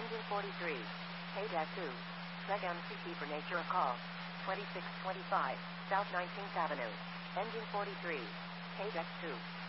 Engine 43. KDEC 2. Trek MCC for nature call. 2625 South 19th Avenue. Engine 43. KDEC 2.